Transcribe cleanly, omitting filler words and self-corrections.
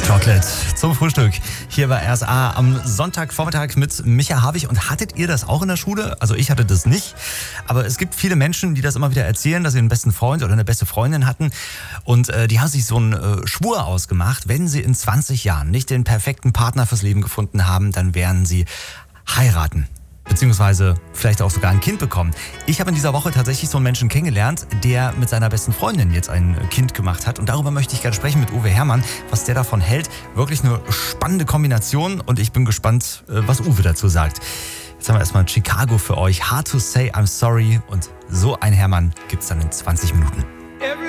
Chocolate zum Frühstück hier bei RSA am Sonntagvormittag mit Micha Hartwig. Und hattet ihr das auch in der Schule? Also ich hatte das nicht. Aber es gibt viele Menschen, die das immer wieder erzählen, dass sie einen besten Freund oder eine beste Freundin hatten. Und die haben sich so einen Schwur ausgemacht, wenn sie in 20 Jahren nicht den perfekten Partner fürs Leben gefunden haben, dann werden sie heiraten. Beziehungsweise vielleicht auch sogar ein Kind bekommen. Ich habe in dieser Woche tatsächlich so einen Menschen kennengelernt, der mit seiner besten Freundin jetzt ein Kind gemacht hat. Und darüber möchte ich gerne sprechen mit Uwe Herrmann, was der davon hält. Wirklich eine spannende Kombination und ich bin gespannt, was Uwe dazu sagt. Jetzt haben wir erstmal Chicago für euch. Hard to say I'm sorry. Und so ein Herrmann gibt's dann in 20 Minuten.